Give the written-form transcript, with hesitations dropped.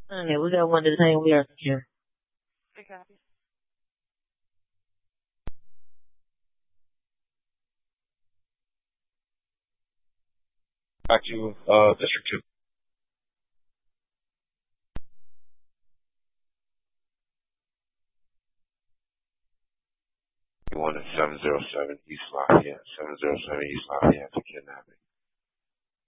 Okay, we got one detained. We are secure. I copy. Back to District 2. One is 707 East Lafayette. 707 East Lafayette for kidnapping.